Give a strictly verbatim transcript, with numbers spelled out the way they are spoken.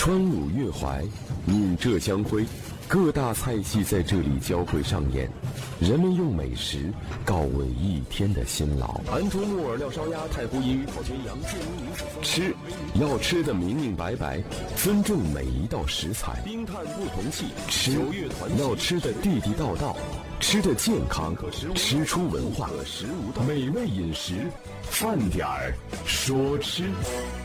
川鲁粤淮，闽浙江徽，各大菜系在这里交汇上演，人们用美食告慰一天的辛劳。安州木耳料烧鸭、太湖银鱼烤全羊，吃要吃得明明白白，尊重每一道食材。冰炭不同气，吃要吃得地地道道，吃得健康，吃出文化。美味饮食，饭点儿说吃。